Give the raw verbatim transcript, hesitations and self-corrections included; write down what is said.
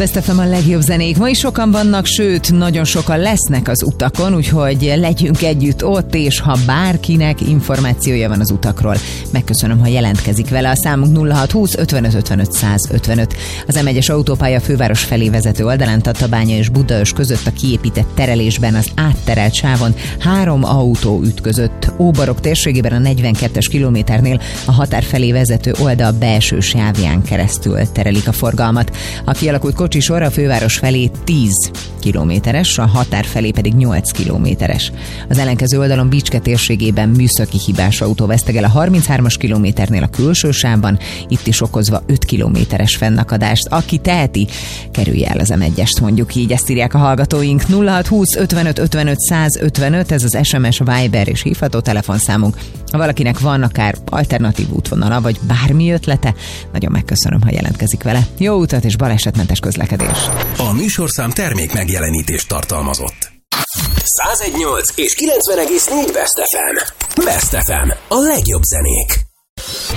Best ef em a legjobb zenék. Ma is sokan vannak, sőt, nagyon sokan lesznek az utakon, úgyhogy legyünk együtt ott, és ha bárkinek információja van az utakról, megköszönöm, ha jelentkezik vele. A számunk nulla hat húsz ötvenöt ötvenöt száz ötvenöt. Az em egyes autópálya főváros felé vezető oldalán Tatabánya és Budaörs között a kiépített terelésben az átterelt sávon három autó ütközött. Óbarok térségében a negyvenkettes kilométernél a határ felé vezető oldal belső sávján keresztül terelik a forgalmat. A kialakult kocsisor a főváros felé tíz kilométeres, a határ felé pedig nyolc kilométeres. Az ellenkező oldalon Bicske térségében műszaki hibás autó vesztegel a harminchármas kilométernél a külső sávban, itt is okozva öt kilométeres fennakadást. Aki teheti, kerülje el az em egyest, mondjuk így, ezt írják a hallgatóink. nulla hat húsz ötvenöt ötvenöt száz ötvenöt, ez az es em es, Viber és hívható telefonszámunk. Ha valakinek van akár alternatív útvonala, vagy bármi ötlete, nagyon megköszönöm, ha jelentkezik vele. Jó utat és balesetmentes közlekedést! A műsorszám termék megjelenítést tartalmazott. száz egy egész nyolc és kilencven egész négy Best ef em. Best ef em. A legjobb zenék.